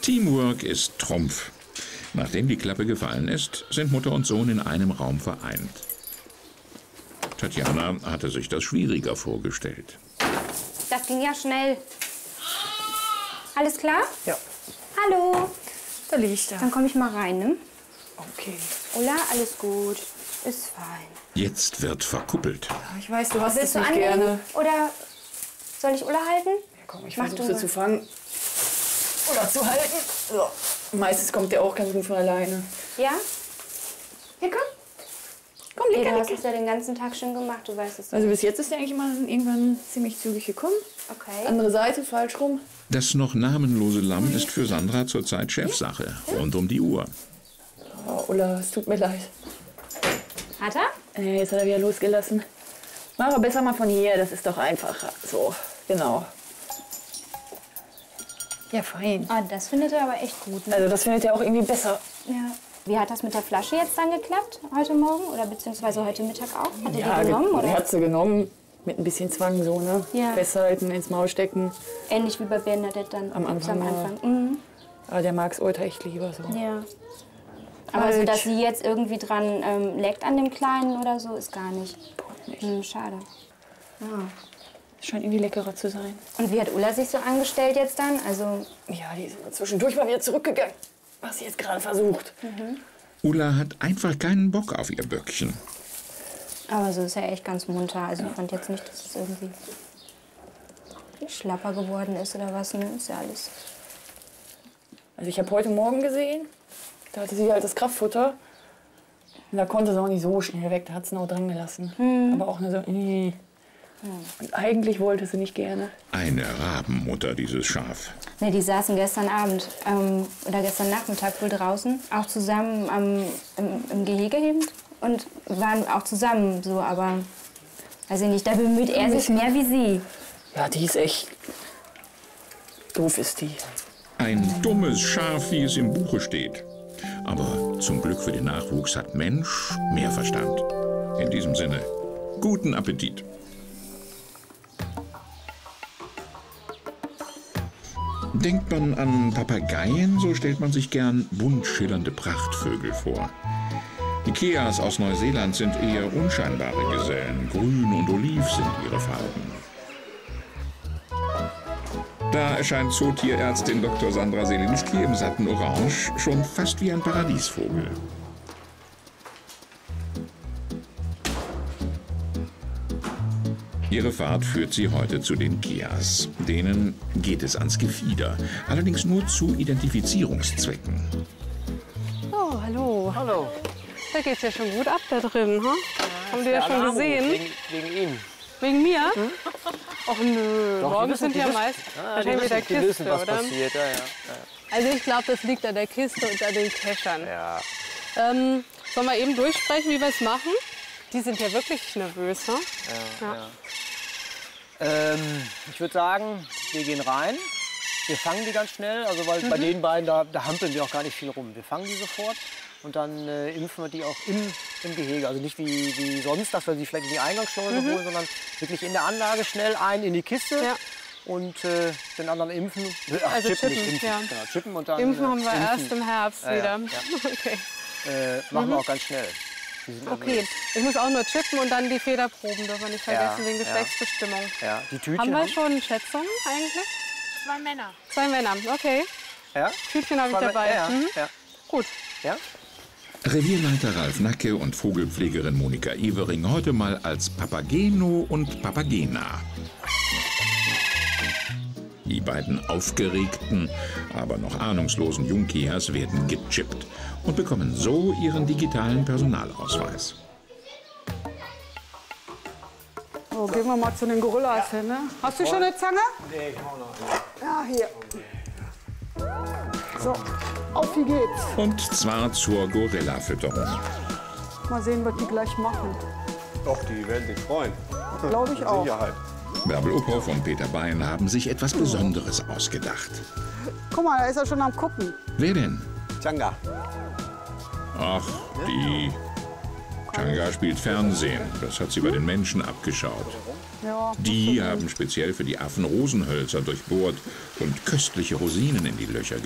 Teamwork ist Trumpf. Nachdem die Klappe gefallen ist, sind Mutter und Sohn in einem Raum vereint. Tatjana hatte sich das schwieriger vorgestellt. Das ging ja schnell. Alles klar? Ja. Hallo. Da liege ich da. Dann komme ich mal rein, ne? Okay. Ulla, alles gut. Ist fein. Jetzt wird verkuppelt. Ich weiß, du hast es Willst du nicht annehmen? gerne. Oder soll ich Ulla halten? Ja, komm, ich Mach versuche du sie mal. zu fangen. Oder zu halten. So. Meistens kommt der auch ganz gut von alleine. Ja? Ja, komm. Komm, Nee, lecker, du hast lecker. es ja den ganzen Tag schon gemacht, du weißt es. Also bis jetzt ist der eigentlich immer irgendwann ziemlich zügig gekommen. Okay. Andere Seite, falsch rum. Das noch namenlose Lamm ist für Sandra zurzeit Chefsache, rund um die Uhr. Oh, Ulla, es tut mir leid. Hat er? Jetzt hat er wieder losgelassen. Mach aber besser mal von hier, das ist doch einfacher. So, genau. Ja, fein. Ah, das findet er aber echt gut. Ne? Also das findet er auch irgendwie besser. Ja. Wie hat das mit der Flasche jetzt dann geklappt? Heute Morgen oder beziehungsweise heute Mittag auch? Hat er die genommen? Er Oder? hat sie genommen. Mit ein bisschen Zwang so, ne? Ja. Festhalten, ins Maul stecken. Ähnlich wie bei Bernadette dann Am Anfang, am ja. Anfang. Mhm. Aber der mag es ultra echt lieber so. Ja. Aber so, dass sie jetzt irgendwie dran leckt an dem Kleinen oder so, ist gar nicht. Nicht. Schade. Ja. Scheint irgendwie leckerer zu sein. Und wie hat Ulla sich so angestellt jetzt dann? Also, Ja, die ist zwischendurch mal wieder zurückgegangen. Was sie jetzt gerade versucht. Ulla hat einfach keinen Bock auf ihr Böckchen. aber so ist ja echt ganz munter. Also ich fand jetzt nicht, dass es irgendwie schlapper geworden ist oder was. Ne? Ist ja alles. Also ich habe heute Morgen gesehen, da hatte sie halt das Kraftfutter. Und da konnte sie auch nicht so schnell weg, da hat sie noch dran gelassen. Aber auch nur so, Und eigentlich wollte sie nicht gerne. Eine Rabenmutter, dieses Schaf. Ne, die saßen gestern Abend oder gestern Nachmittag wohl draußen, auch zusammen im Gehege eben und waren auch zusammen so, aber weiß ich nicht, da bemüht er sich mehr wie sie. Ja, die ist echt... Doof ist die. Ein dummes Schaf, wie es im Buche steht. Aber zum Glück für den Nachwuchs hat Mensch mehr Verstand. In diesem Sinne, guten Appetit. Denkt man an Papageien, so stellt man sich gern bunt schillernde Prachtvögel vor. Die Keas aus Neuseeland sind eher unscheinbare Gesellen. Grün und Oliv sind ihre Farben. Da erscheint Zootierärztin Dr. Sandra Selinski im satten Orange schon fast wie ein Paradiesvogel. Ihre Fahrt führt sie heute zu den Keas. Denen geht es ans Gefieder, allerdings nur zu Identifizierungszwecken. Oh, hallo. Hallo. Da geht's ja schon gut ab da drin, ha? Haben die ja schon gesehen? Wegen Ihnen. Wegen mir? Ach nö, Doch, morgen die sind wissen, ja die meist wahrscheinlich mit der die wissen, Kiste, was oder? passiert. Ja. Also ich glaube, das liegt an der Kiste und an den Keschern. Ja. Sollen wir eben durchsprechen, wie wir es machen? Die sind ja wirklich nervös, ne? Ja. Ich würde sagen, wir gehen rein. Wir fangen die ganz schnell, also weil bei den beiden, da hampeln wir auch gar nicht viel rum. Wir fangen die sofort und dann impfen wir die auch im Gehege. Also nicht wie sonst, dass wir sie vielleicht in die Eingangsschleuse holen, sondern wirklich in der Anlage schnell in die Kiste und den anderen impfen. Also chippen, nicht chippen, impfen. ja. Genau, chippen und dann Impfen haben wir impfen. erst im Herbst Ja, ja, wieder. ja. Okay. Machen wir auch ganz schnell. Die sind Okay, ich muss auch nur chippen und dann die Federproben, dürfen wir nicht vergessen, wegen ja. Geschlechtsbestimmung. Ja, die Tütchen. Haben wir schon Schätzungen eigentlich? 2 Männer. 2 Männer, okay. Ja? Tütchen habe ich dabei. Ja, Mhm. ja. Gut. Ja? Revierleiter Ralf Nacke und Vogelpflegerin Monika Evering heute mal als Papageno und Papagena. Die beiden aufgeregten, aber noch ahnungslosen Jungkeas werden gechippt und bekommen so ihren digitalen Personalausweis. So, gehen wir mal zu den Gorillas hin, ne? Hast du schon eine Zange? Nee, ich hau noch eine. Ja, hier. So, auf wie geht's. Und zwar zur Gorilla-Fütterung. Mal sehen, was die gleich machen. Doch, die werden sich freuen. Glaube ich Mit auch. Sicherheit. Bärbel Uphoff und Peter Bein haben sich etwas Besonderes ausgedacht. Guck mal, da ist er schon am Gucken. Wer denn? Changa. Ach, die Changa spielt Fernsehen. Das hat sie bei den Menschen abgeschaut. Ja. Die haben speziell für die Affen Rosenhölzer durchbohrt und köstliche Rosinen in die Löcher